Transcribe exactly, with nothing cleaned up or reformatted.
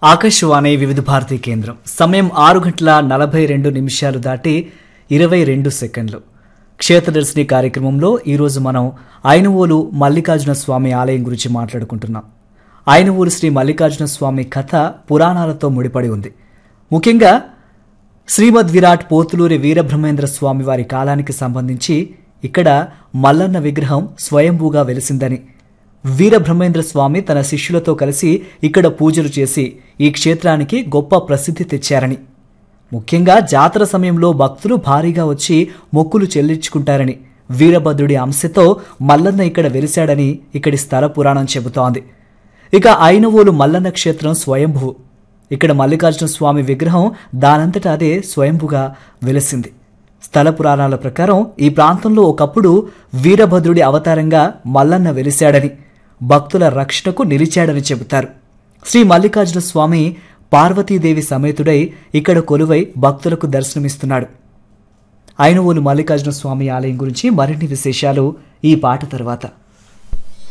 ఆకాశవాణి వివిధ భారతీ కేంద్రం సమయం ఆరు గంటల నలభై రెండు నిమిషాలు దాటి ఇరవై రెండు సెకండ్లు. క్షేత్రదర్శిని కార్యక్రమంలో ఈరోజు మనం ఐనవోలు మల్లికార్జున స్వామి ఆలయం గురించి మాట్లాడుకుంటున్నాం. ఐనవోలు శ్రీ మల్లికార్జున స్వామి కథ పురాణాలతో ముడిపడి ఉంది. ముఖ్యంగా శ్రీమద్ విరాట్ పోతులూరి వీరబ్రహ్మేంద్ర స్వామి వారి కాలానికి సంబంధించి ఇక్కడ మల్లన్న విగ్రహం స్వయంభూగా వెలిసిందని, వీరబ్రహ్మేంద్ర స్వామి తన శిష్యులతో కలిసి ఇక్కడ పూజలు చేసి ఈ క్షేత్రానికి గొప్ప ప్రసిద్ధి తెచ్చారని, ముఖ్యంగా జాతర సమయంలో భక్తులు భారీగా వచ్చి మొక్కులు చెల్లించుకుంటారని, వీరభద్రుడి అంశతో మల్లన్న ఇక్కడ వెలిశాడని ఇక్కడి స్థల పురాణం చెబుతోంది. ఇక ఐనవోలు మల్లన్న క్షేత్రం స్వయంభూ. ఇక్కడ మల్లికార్జున స్వామి విగ్రహం దానంతట అదే స్వయంభుగా వెలిసింది. స్థల పురాణాల ప్రకారం ఈ ప్రాంతంలో ఒకప్పుడు వీరభద్రుడి అవతారంగా మల్లన్న వెలిశాడని, భక్తుల రక్షణకు నిలిచాడని చెబుతారు. శ్రీ మల్లికార్జున స్వామి పార్వతీదేవి సమేతుడై ఇక్కడ కొలువై భక్తులకు దర్శనమిస్తున్నాడు. ఐనవోలు మల్లికార్జున స్వామి ఆలయం గురించి మరిన్ని విశేషాలు ఈ పాట తర్వాత.